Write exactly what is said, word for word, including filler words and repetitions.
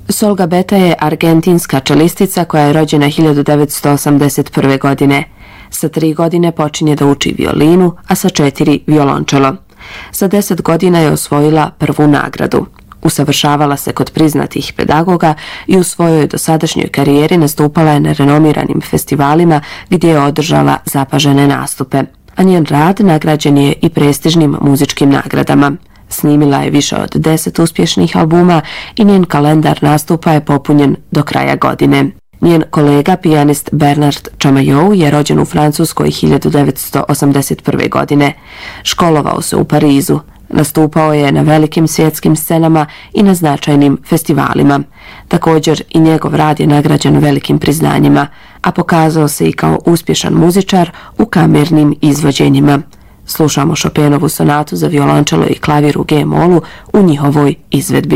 Sol Gabetta je argentinska čelistica koja je rođena hiljadu devetsto osamdeset prve. godine. Sa tri godine počinje da uči violinu, a sa četiri violončelo. Sa deset godina je osvojila prvu nagradu. Usavršavala se kod priznatih pedagoga i u svojoj dosadašnjoj karijeri nastupala je na renomiranim festivalima gdje je održala zapažene nastupe, a njen rad nagrađen je i prestižnim muzičkim nagradama. Snimila je više od deset uspješnih albuma i njen kalendar nastupa je popunjen do kraja godine. Njen kolega, pijanist Bernard Chamaillot, je rođen u Francuskoj hiljadu devetsto osamdeset prve. godine. Školovao se u Parizu. Nastupao je na velikim svjetskim scenama i na značajnim festivalima. Također i njegov rad je nagrađen velikim priznanjima, a pokazao se i kao uspješan muzičar u kamernim izvođenjima. Slušamo Chopinovu sonatu za violončelo i klavir u G-molu u njihovoj izvedbi.